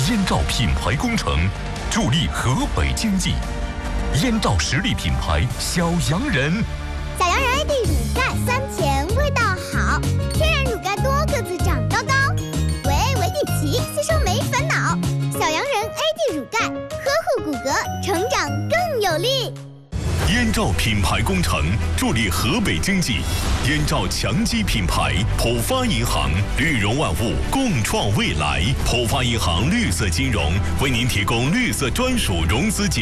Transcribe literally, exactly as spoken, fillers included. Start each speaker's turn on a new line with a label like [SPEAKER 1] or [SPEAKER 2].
[SPEAKER 1] 燕赵品牌工程，助力河北经济。燕赵实力品牌小洋人，
[SPEAKER 2] 小洋人 A D 乳钙酸甜，味道好，天然乳钙多个子长高高，维 A 维 D 齐，吸收没烦恼。小洋人 A D 乳钙，呵护骨骼，成长更有力。
[SPEAKER 1] 燕赵品牌工程助力河北经济，燕赵强基品牌，浦发银行绿融万物，共创未来。浦发银行绿色金融为您提供绿色专属融资解。